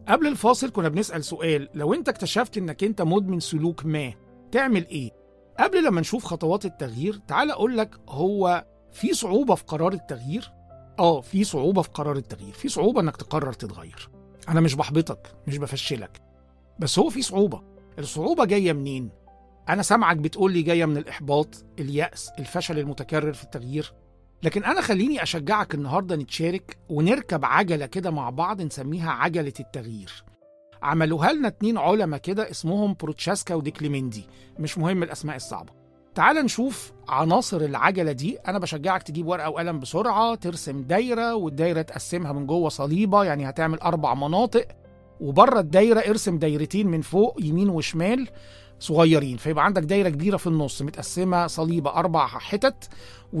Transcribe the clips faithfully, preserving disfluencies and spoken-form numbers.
قبل الفاصل كنا بنسأل سؤال، لو انت اكتشفت انك انت مدمن سلوك ما تعمل ايه؟ قبل لما نشوف خطوات التغيير تعال اقول لك، هو في صعوبة في قرار التغيير؟ اه في صعوبة في قرار التغيير، في صعوبة انك تقرر تتغير. انا مش بحبطك، مش بفشلك، بس هو في صعوبة. الصعوبة جاية منين؟ انا سامعك بتقول لي جاية من الاحباط، اليأس، الفشل المتكرر في التغيير. لكن انا خليني اشجعك النهاردة نتشارك ونركب عجلة كده مع بعض نسميها عجلة التغيير. عملوها لنا اتنين علماء كده اسمهم بروتشاسكا وديكليمندي، مش مهم الاسماء الصعبة. تعال نشوف عناصر العجلة دي. انا بشجعك تجيب ورقة وقلم بسرعة، ترسم دايرة، والدايرة تقسمها من جوه صليبة، يعني هتعمل اربع مناطق، وبره الدايرة ارسم دايرتين من فوق يمين وشمال صغيرين، فيبقى عندك دايرة كبيرة في النص متقسمة صليبة أربع حتت،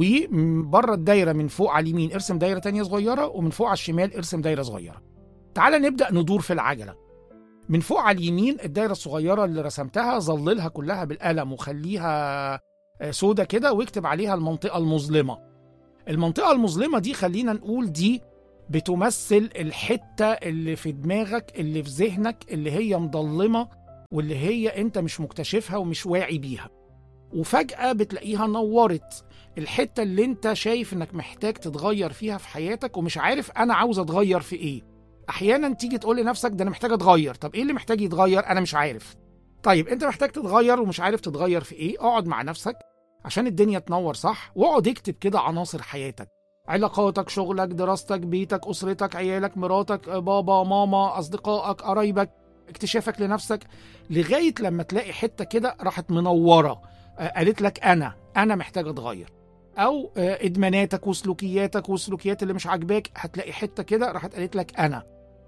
وبره الدايرة من فوق على اليمين ارسم دايرة تانية صغيرة، ومن فوق على الشمال ارسم دايرة صغيرة. تعال نبدأ ندور في العجلة. من فوق على اليمين الدايرة الصغيرة اللي رسمتها ظللها كلها بالقلم وخليها سودة كده، واكتب عليها المنطقة المظلمة. المنطقة المظلمة دي خلينا نقول دي بتمثل الحتة اللي في دماغك، اللي في ذهنك، اللي هي مضلمة، واللي هي انت مش مكتشفها ومش واعي بيها، وفجأة بتلاقيها نورت. الحتة اللي انت شايف انك محتاج تتغير فيها في حياتك ومش عارف انا عاوز اتغير في ايه. احيانا تيجي تقول لنفسك ده انا محتاج اتغير. طب ايه اللي محتاج يتغير؟ انا مش عارف. طيب انت محتاج تتغير ومش عارف تتغير في ايه؟ اقعد مع نفسك عشان الدنيا تنور صح، واقعد اكتب كده عناصر حياتك، علاقاتك، شغلك، دراستك، بيتك، اسرتك، عيالك، مراتك، بابا، ماما، اصدقائك، قرايبك، اكتشافك لنفسك، لغاية لما تلاقي حتة كده راحت منورة قالت لك أنا أنا محتاج أتغير. أو إدماناتك وسلوكياتك والسلوكيات اللي مش عاجباك، هتلاقي حتة كده راحت قالت لك أنا.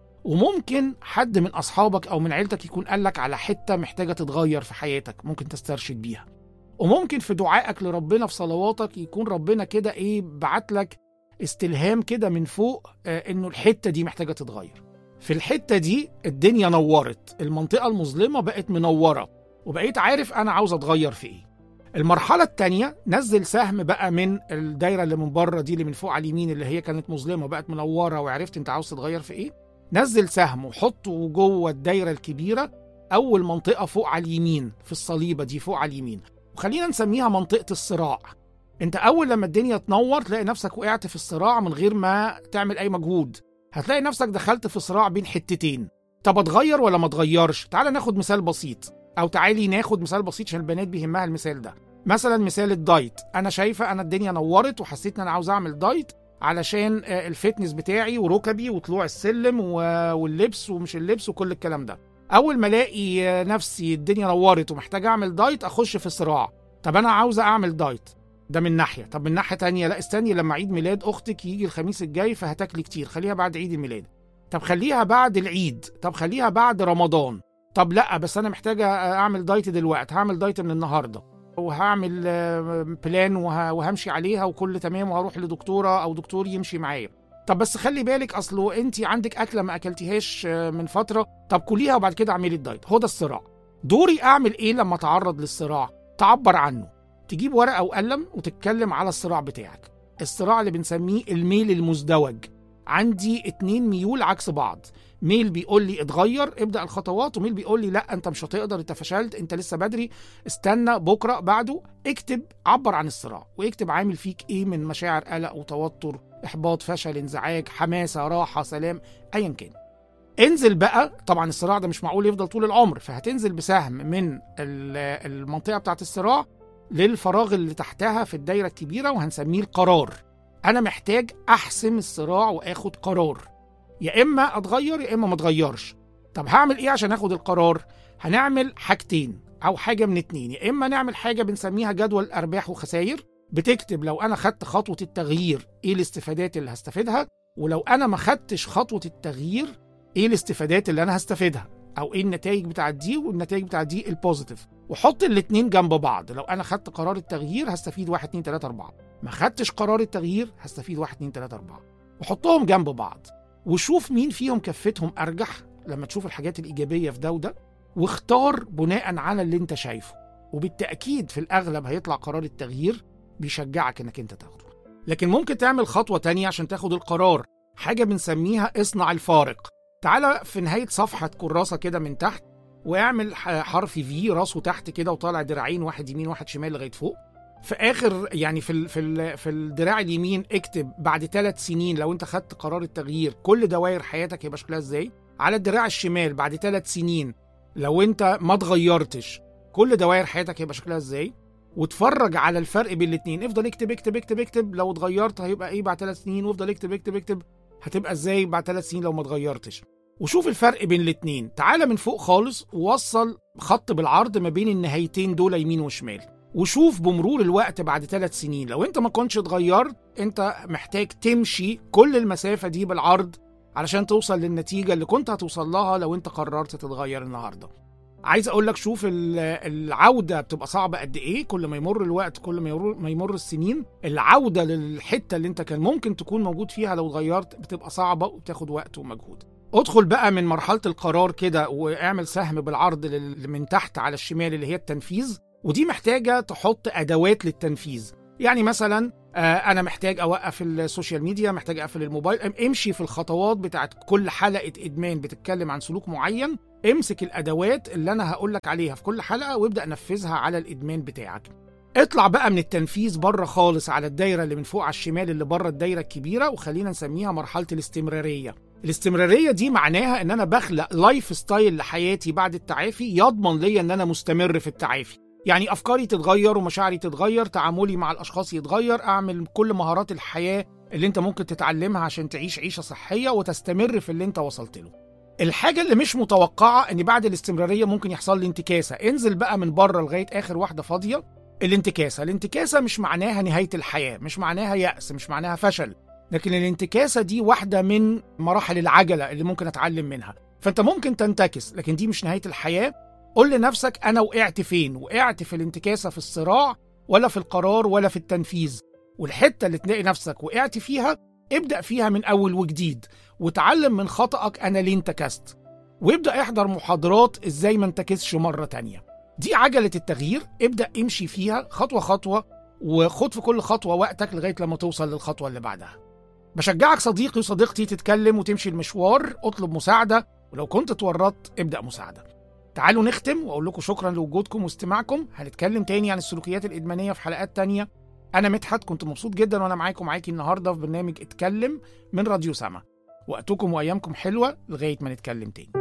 وممكن حد من أصحابك أو من عيلتك يكون قال لك على حتة محتاجة تتغير في حياتك، ممكن تسترشد بيها. وممكن في دعائك لربنا في صلواتك يكون ربنا كده إيه بعت لك استلهام كده من فوق إنه الحتة دي محتاجة تتغير. في الحتة دي الدنيا نورت، المنطقة المظلمة بقت منورة، وبقيت عارف أنا عاوز أتغير في إيه. المرحلة التانية، نزل سهم بقى من الدايرة اللي من بره دي اللي من فوق على اليمين اللي هي كانت مظلمة بقت منورة، وعرفت أنت عاوز تتغير في إيه. نزل سهم وحطه جوه الدايرة الكبيرة، أول منطقة فوق على اليمين في الصليبة دي فوق على اليمين، وخلينا نسميها منطقة الصراع. أنت أول لما الدنيا تنور تلاقي نفسك وقعت في الصراع من غير ما تعمل أي مجهود، هتلاقي نفسك دخلت في صراع بين حتتين. طب اتغير ولا ما اتغيرش؟ تعال ناخد مثال بسيط، او تعالي ناخد مثال بسيط عشان البنات بيهمها المثال ده. مثلا مثال الدايت، انا شايفه انا الدنيا نورت وحسيت ان انا عاوز اعمل دايت علشان الفتنس بتاعي وركبي وطلوع السلم واللبس ومش اللبس وكل الكلام ده. اول ما الاقي نفسي الدنيا نورت ومحتاج اعمل دايت اخش في صراع. طب انا عاوزه اعمل دايت، ده من ناحية. طب من ناحية تانية، لا استني لما عيد ميلاد أختك يجي الخميس الجاي فهتاكلي كتير، خليها بعد عيد الميلاد. طب خليها بعد العيد، طب خليها بعد رمضان. طب لا بس أنا محتاجة أعمل دايت دلوقتي، هعمل دايت من النهاردة وهعمل بلان وهمشي عليها وكل تمام، وهروح لدكتورة أو دكتور يمشي معايا. طب بس خلي بالك أصله أنت عندك أكلة ما أكلتيهاش من فترة، طب كليها وبعد كده اعملي الدايت. هو ده الصراع. دوري أعمل إيه لما أتعرض للصراع؟ تعبر عنه، تجيب ورقة وقلم وتتكلم على الصراع بتاعك. الصراع اللي بنسميه الميل المزدوج. عندي اتنين ميول عكس بعض، ميل بيقول لي اتغير ابدأ الخطوات، وميل بيقول لي لا انت مش هتقدر، انت فشلت، انت لسه بدري، استنى بكرة بعده. اكتب، عبر عن الصراع، واكتب عامل فيك ايه من مشاعر قلق وتوتر، احباط، فشل، انزعاج، حماسة، راحة، سلام، ايا كان. انزل بقى، طبعا الصراع ده مش معقول يفضل طول العمر، فهتنزل بسهم من المنطقة بتاعت الصراع للفراغ اللي تحتها في الدايرة الكبيرة، وهنسميه القرار. أنا محتاج أحسم الصراع وآخد قرار، يا إما أتغير يا إما ما أتغيرش. طب هعمل إيه عشان أخد القرار؟ هنعمل حاجتين أو حاجة من اتنين، يا إما نعمل حاجة بنسميها جدول أرباح وخسائر، بتكتب لو أنا خدت خطوة التغيير إيه الاستفادات اللي هستفيدها، ولو أنا ما خدتش خطوة التغيير إيه الاستفادات اللي أنا هستفيدها، أو إيه النتائج بتاعت دي والنتائج بتاعت دي البوزيتيف. وحط الاتنين جنب بعض، لو أنا خدت قرار التغيير هستفيد واحد اتنين تلاتة أربعة، ما خدتش قرار التغيير هستفيد واحد اتنين تلاتة أربعة. وحطهم جنب بعض وشوف مين فيهم كفتهم أرجح لما تشوف الحاجات الإيجابية في ده وده، واختار بناء على اللي انت شايفه. وبالتأكيد في الأغلب هيطلع قرار التغيير بيشجعك انك انت تاخده. لكن ممكن تعمل خطوة تانية عشان تاخد القرار، حاجة بنسميها اصنع الفارق. تعالى في نهاية صفحة كراسة كده من تحت واعمل حرف في راسه تحت كده وطالع دراعين، واحد يمين واحد شمال لغاية فوق. في آخر يعني في ال في ال في الدراع اليمين اكتب بعد ثلاث سنين لو انت خدت قرار التغيير كل دوائر حياتك هيبقى شكلها ازاي. على الدراع الشمال بعد ثلاث سنين لو انت ما اتغيرتش كل دوائر حياتك هيبقى شكلها ازاي. واتفرج على الفرق بين الاثنين، افضل اكتب اكتب اكتب اكتب لو اتغيرت هيبقى ايه بعد ثلاث سنين، وافضل اكتب اكتب اكتب هتبقى ازاي بعد ثلاث سنين لو ما اتغيرتش. وشوف الفرق بين الاثنين. تعالى من فوق خالص ووصل خط بالعرض ما بين النهايتين دول يمين وشمال، وشوف بمرور الوقت بعد ثلاث سنين لو انت ما كنتش اتغيرت انت محتاج تمشي كل المسافة دي بالعرض علشان توصل للنتيجة اللي كنت هتوصل لها لو انت قررت تتغير النهاردة. عايز اقول لك شوف العودة بتبقى صعبة قد ايه، كل ما يمر الوقت كل ما يمر السنين العودة للحتة اللي انت كان ممكن تكون موجود فيها لو اتغيرت بتبقى صعبة وبتاخد وقت ومجهود. ادخل بقى من مرحلة القرار كده واعمل سهم بالعرض من تحت على الشمال اللي هي التنفيذ، ودي محتاجة تحط أدوات للتنفيذ. يعني مثلا أنا محتاج أوقف السوشيال ميديا، محتاج أقفل الموبايل. امشي في الخطوات بتاعت كل حلقة إدمان بتتكلم عن سلوك معين، امسك الأدوات اللي أنا هقولك عليها في كل حلقة وابدأ نفذها على الإدمان بتاعك. اطلع بقى من التنفيذ بره خالص على الدايرة اللي من فوق على الشمال اللي بره الدايرة الكبيرة، وخلينا نسميها مرحلة الاستمرارية. الاستمرارية دي معناها ان انا بخلق لايف ستايل لحياتي بعد التعافي يضمن لي ان انا مستمر في التعافي. يعني افكاري تتغير ومشاعري تتغير، تعاملي مع الاشخاص يتغير، اعمل كل مهارات الحياة اللي انت ممكن تتعلمها عشان تعيش عيشة صحية وتستمر في اللي انت وصلت له. الحاجة اللي مش متوقعة ان بعد الاستمرارية ممكن يحصل لي انتكاسة. انزل بقى من بره لغاية اخر واحدة فاضية. الانتكاسة الانتكاسة مش معناها نهاية الحياة، مش معناها يأس، مش معناها فشل، لكن الانتكاسة دي واحدة من مراحل العجلة اللي ممكن أتعلم منها. فأنت ممكن تنتكس لكن دي مش نهاية الحياة. قل لنفسك أنا وقعت فين؟ وقعت في الانتكاسة في الصراع ولا في القرار ولا في التنفيذ؟ والحتة اللي تلاقي نفسك وقعت فيها ابدأ فيها من أول وجديد وتعلم من خطأك أنا ليه انتكست، وابدأ احضر محاضرات إزاي ما انتكسش مرة تانية. دي عجلة التغيير، ابدأ امشي فيها خطوة خطوة، وخد في كل خطوة وقتك لغاية لما توصل للخطوة اللي بعدها. بشجعك صديقي وصديقتي تتكلم وتمشي المشوار، اطلب مساعدة، ولو كنت اتورطت ابدأ مساعدة. تعالوا نختم وأقول لكم شكرا لوجودكم واستماعكم. هنتكلم تاني عن السلوكيات الإدمانية في حلقات تانية. أنا مدحت، كنت مبسوط جدا وأنا معاكم معاكي النهاردة في برنامج اتكلم من راديو سما. وقتكم وأيامكم حلوة لغاية ما نتكلم تاني.